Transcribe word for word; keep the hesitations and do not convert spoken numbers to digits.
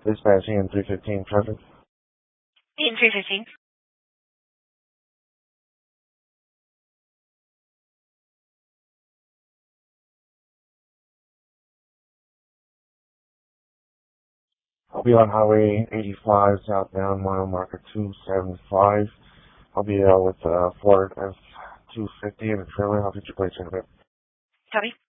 Dispatch E N three fifteen traffic. E N three fifteen. I'll be on Highway eighty-five southbound, mile marker two seven five. I'll be uh, with uh, Ford F two fifty in a trailer. I'll get your plates in a bit. Copy.